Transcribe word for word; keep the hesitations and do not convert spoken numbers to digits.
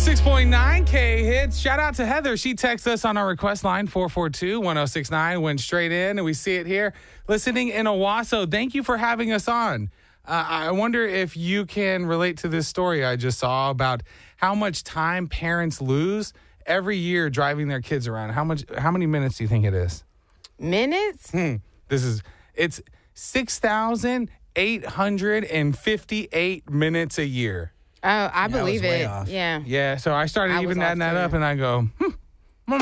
six point nine K hits. Shout out to Heather. She texted us on our request line, four four two, one oh six nine. Went straight in, and we see it here. Listening in Owasso. Thank you for having us on. Uh, I wonder if you can relate to this story I just saw about how much time parents lose every year driving their kids around. How much? How many minutes do you think it is? Minutes? Hmm. This is, it's six thousand eight hundred fifty-eight minutes a year. Oh, I believe was way it. off. Yeah. Yeah, so I started I even was adding off that too. up, and I go, hmm,